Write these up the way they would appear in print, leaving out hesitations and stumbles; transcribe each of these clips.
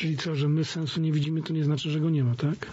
Czyli co, że my sensu nie widzimy, to nie znaczy, że go nie ma, tak?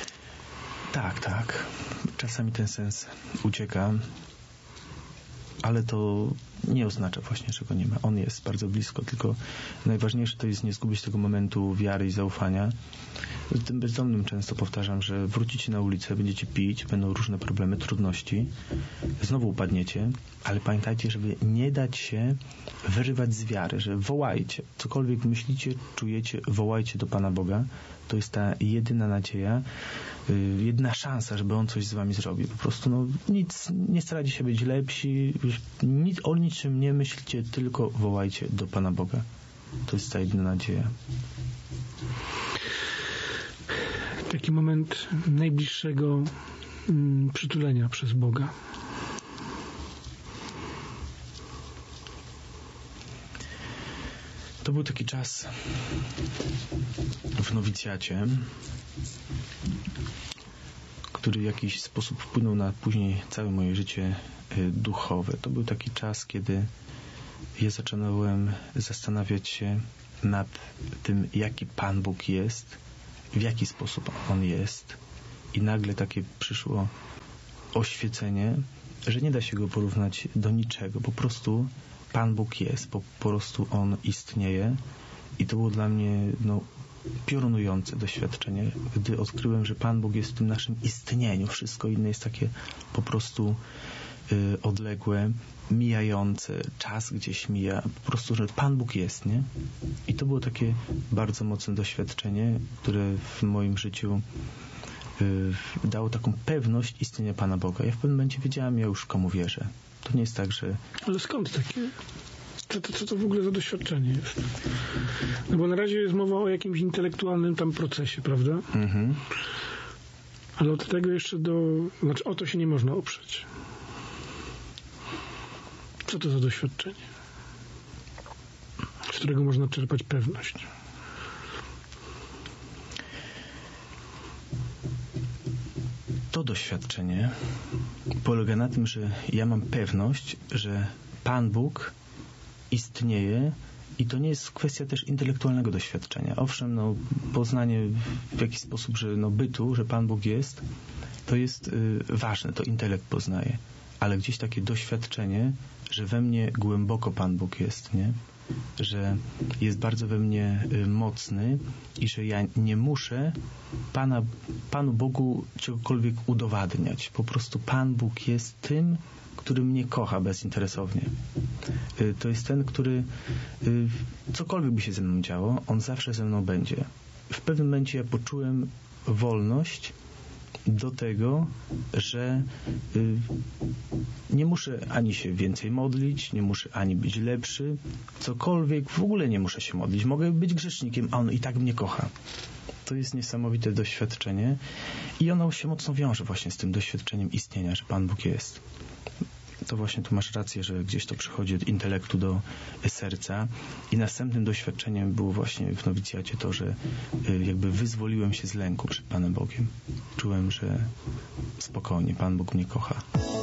Tak. Czasami ten sens ucieka, ale to nie oznacza właśnie, że go nie ma. On jest bardzo blisko, tylko najważniejsze to jest nie zgubić tego momentu wiary i zaufania. Tym bezdomnym często powtarzam, że wrócicie na ulicę, będziecie pić, będą różne problemy, trudności, znowu upadniecie, ale pamiętajcie, żeby nie dać się wyrywać z wiary, że wołajcie, cokolwiek myślicie, czujecie, wołajcie do Pana Boga. To jest ta jedyna nadzieja, jedyna szansa, żeby On coś z wami zrobił. Po prostu nic, nie starajcie się być lepsi, o niczym nie myślcie, tylko wołajcie do Pana Boga. To jest ta jedyna nadzieja. Taki moment najbliższego przytulenia przez Boga. To był taki czas w nowicjacie, który w jakiś sposób wpłynął na później całe moje życie duchowe. To był taki czas, kiedy ja zacząłem zastanawiać się nad tym, jaki Pan Bóg jest, w jaki sposób On jest. I nagle takie przyszło oświecenie, że nie da się Go porównać do niczego. Po prostu Pan Bóg jest, po prostu On istnieje. I to było dla mnie piorunujące doświadczenie, gdy odkryłem, że Pan Bóg jest w tym naszym istnieniu. Wszystko inne jest takie po prostu odległe, mijające, czas gdzieś mija, po prostu, że Pan Bóg jest, nie? I to było takie bardzo mocne doświadczenie, które w moim życiu dało taką pewność istnienia Pana Boga. Ja w pewnym momencie wiedziałem, ja już komu wierzę. To nie jest tak, że... Ale skąd takie? Co to w ogóle za doświadczenie jest? No bo na razie jest mowa o jakimś intelektualnym tam procesie, prawda? Mhm. Ale od tego jeszcze o to się nie można oprzeć. Co to za doświadczenie? Z którego można czerpać pewność? To doświadczenie polega na tym, że ja mam pewność, że Pan Bóg istnieje i to nie jest kwestia też intelektualnego doświadczenia. Owszem, poznanie w jakiś sposób, że bytu, że Pan Bóg jest, to jest ważne, to intelekt poznaje. Ale gdzieś takie doświadczenie, że we mnie głęboko Pan Bóg jest, nie? Że jest bardzo we mnie mocny i że ja nie muszę Panu Bogu czegokolwiek udowadniać. Po prostu Pan Bóg jest tym, który mnie kocha bezinteresownie. To jest ten, który cokolwiek by się ze mną działo, On zawsze ze mną będzie. W pewnym momencie ja poczułem wolność do tego, że nie muszę ani się więcej modlić, nie muszę ani być lepszy, cokolwiek, w ogóle nie muszę się modlić. Mogę być grzesznikiem, a On i tak mnie kocha. To jest niesamowite doświadczenie i ono się mocno wiąże właśnie z tym doświadczeniem istnienia, że Pan Bóg jest. To właśnie tu masz rację, że gdzieś to przychodzi od intelektu do serca i następnym doświadczeniem było właśnie w nowicjacie to, że jakby wyzwoliłem się z lęku przed Panem Bogiem. Czułem, że spokojnie, Pan Bóg mnie kocha.